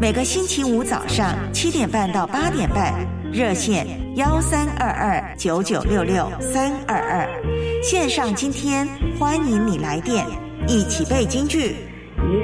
每个星期五早上7点半到8点半，热线13229966-322，线上今天欢迎你来电，一起背京剧，